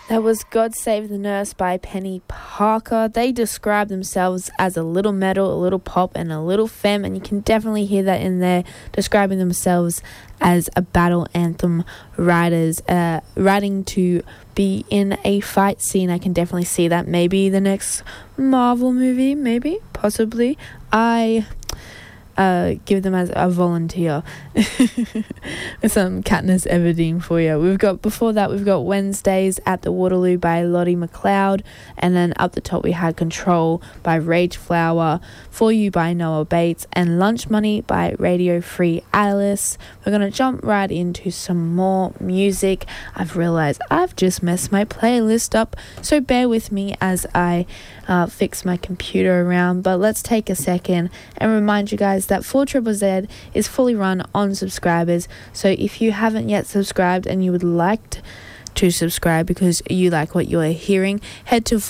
That was God Save the Nurse by Penny Parker. They describe themselves as a little metal, a little pop, and a little femme, and you can definitely hear that in there, describing themselves as a battle anthem writers, writing to be in a fight scene. I can definitely see that. Maybe the next Marvel movie, maybe, possibly. I give them as a volunteer with some Katniss Everdeen for you. Before that we've got Wednesdays at the Waterloo by Lottie McLeod, and then up the top we had Control by Rage Flower, For You by Noah Bates, and Lunch Money by Radio Free Alice. We're gonna jump right into some more music. I've realized I've just messed my playlist up, so bear with me as I fix my computer around, but let's take a second and remind you guys that 4ZZZ is fully run on subscribers. So if you haven't yet subscribed and you would like to subscribe because you like what you're hearing, head to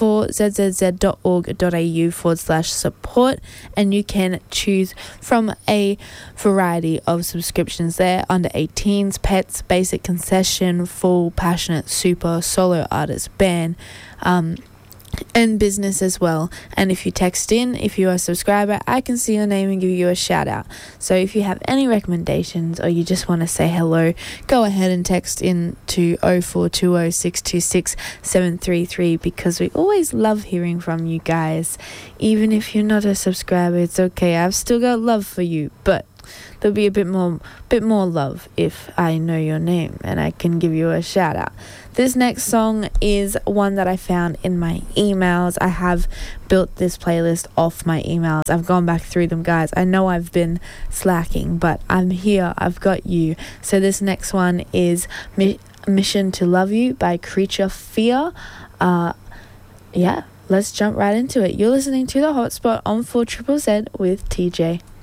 4zzz.org.au/support and you can choose from a variety of subscriptions there: under 18s, pets, basic concession, full, passionate, super, solo artist, band, and business as well. And if you text in, if you're a subscriber, I can see your name and give you a shout out. So if you have any recommendations or you just want to say hello, go ahead and text in to 0420 626 733 because we always love hearing from you guys. Even if you're not a subscriber, it's okay. I've still got love for you, but there'll be a bit more love if I know your name and I can give you a shout out. This next song is one that I found in my emails. I have built this playlist off my emails. I've gone back through them, guys. I know I've been slacking, but I'm here. I've got you. So this next one is Mission to Love You by Creature Fear. Let's jump right into it. You're listening to The Hotspot on 4ZZZ with TJ.